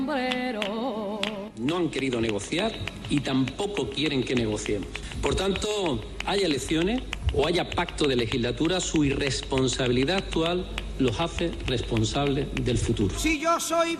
No han querido negociar y tampoco quieren que negociemos. Por tanto, haya elecciones o haya pacto de legislatura, su irresponsabilidad actual los hace responsables del futuro. Si yo soy